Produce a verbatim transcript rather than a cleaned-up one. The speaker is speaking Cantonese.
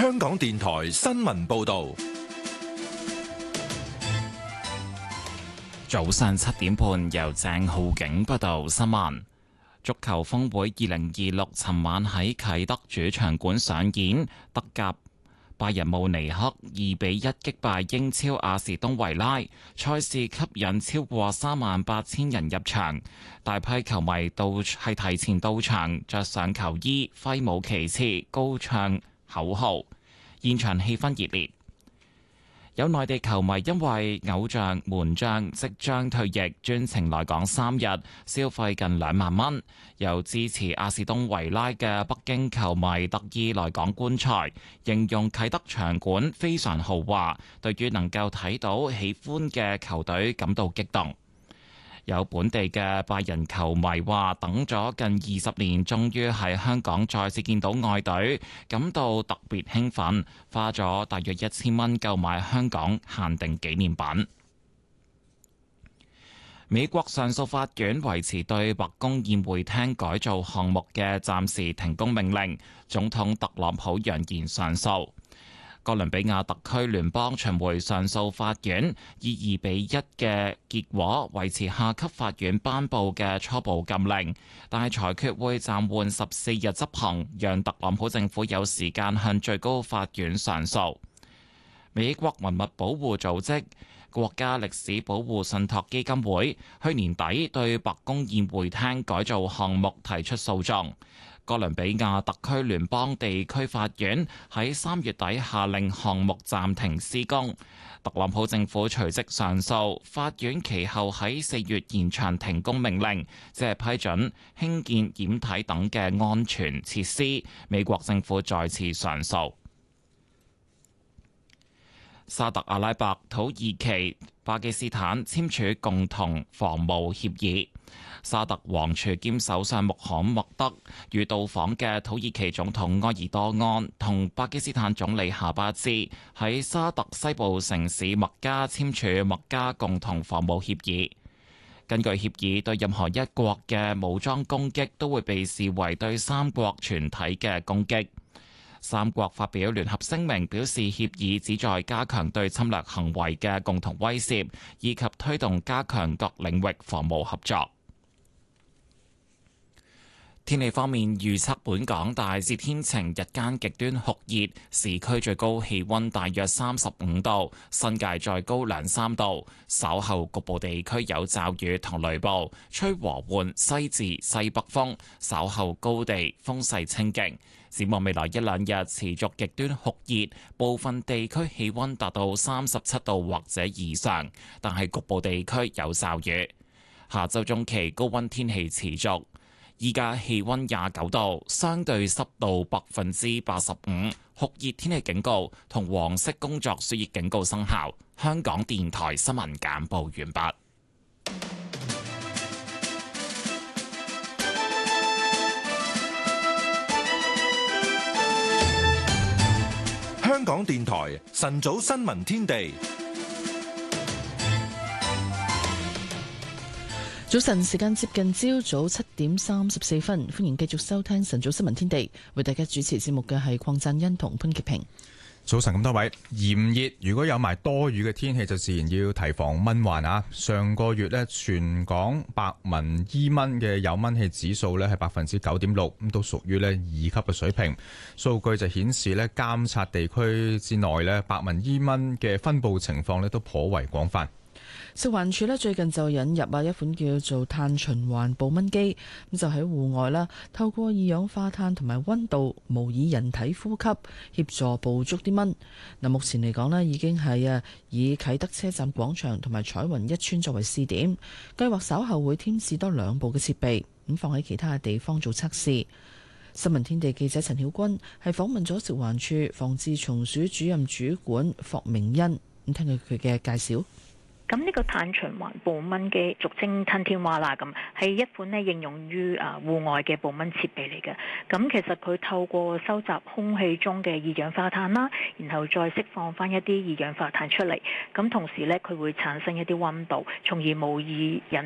香港電台新聞報道。 早上七點半，由鄭浩景報道新聞。足球峰會二零二六尋晚喺啟德主場館上演，德甲拜仁慕尼黑二比一擊敗英超阿士東維拉，賽事吸引超過三萬八千人入場，大批球迷到係提前到場，着上球衣，揮舞旗幟，高唱口號，現場氣氛熱烈。有內地球迷因為偶像門將即將退役，專程來港三日，消費近兩萬蚊。有支持阿士東維拉嘅北京球迷特意來港觀賽，形容啟德場館非常豪華，對於能夠睇到喜歡嘅球隊感到激動。有本地嘅拜仁球迷話，等咗近二十年，終於喺香港再次見到愛隊，感到特別興奮，花咗大約一千蚊購買香港限定紀念品。美國上訴法院維持對白宮宴會廳改造項目嘅暫時停工命令，總統特朗普揚言上訴。哥倫比亞特區聯邦巡迴上訴法院以二比一嘅結果維持下級法院頒布嘅初步禁令，但係裁決會暫緩十四日執行，讓特朗普政府有時間向最高法院上訴。美國文物保護組織國家歷史保護信託基金會去年底對白宮宴會廳改造項目提出訴訟。哥倫比亞特區聯邦地區法院喺三月底下令項目暫停施工，特朗普政府隨即上訴，法院其後喺四月延長停工命令，即係批准興建掩體等嘅安全設施。美國政府再次上訴。沙特阿拉伯、土耳其、巴基斯坦簽署共同防務協議。沙特王儲兼首相穆罕默德與到訪嘅土耳其總統埃爾多安同巴基斯坦總理夏巴茲喺沙特西部城市麥加簽署麥加共同防務協議。根據協議，對任何一國嘅武裝攻擊都會被視為對三國全體嘅攻擊。三國發表聯合聲明，表示協議旨在加強對侵略行為嘅共同威懾，以及推動加強各領域防務合作。天氣方面預測，本港大致天晴，日間極端酷熱，市區最高氣溫大約三十五度，新界再高兩三度。稍後局部地區有驟雨同雷暴，吹和緩西至西北風，稍後高地風勢清勁。展望未來一兩日持續極端酷熱，部分地區氣溫達到三十七度或者以上，但係局部地區有驟雨。下週中期高溫天氣持續。依家氣溫廿九度，相對濕度百分之八十五，酷熱天氣警告同黃色工作暑熱警告生效。香港電台新聞簡報完畢。 香港電台晨早新聞天地。 早晨，時間接近朝早七點三十四分，歡迎繼續收聽晨早新聞天地。為大家主持節目嘅係鄺贊恩同潘潔平。 早晨咁多位，炎熱如果有埋多雨嘅天氣，就自然要提防蚊患啊！上個月呢，全港白紋伊蚊嘅有蚊氣指數呢係百分之九點六，咁都屬於呢二級嘅水平。數據就顯示呢，監察地區之內呢，白紋伊蚊嘅分佈情況呢都頗為廣泛。 食環署咧最近就引入啊一款叫做碳循環捕蚊機，咁就喺戶外啦，透過二氧化碳同埋溫度模擬人體呼吸，協助捕捉啲蚊。嗱，目前嚟講咧，已經係啊以啟德車站廣場同埋彩雲一村作為試點，計劃稍後會添置多兩部嘅設備，咁放喺其他嘅地方做測試。新聞天地記者陳曉君係訪問咗食環署防治蟲鼠主任主管霍明恩，咁聽佢佢嘅介紹。 咁呢個碳循環捕蚊機，俗稱吞天蛙啦，咁係一款咧應用於啊戶外嘅捕蚊設備嚟嘅。咁其實佢透過收集空氣中嘅二氧化碳啦，然後再釋放翻一啲二氧化碳出嚟。咁同時咧，佢會產生一啲溫度，從而模擬人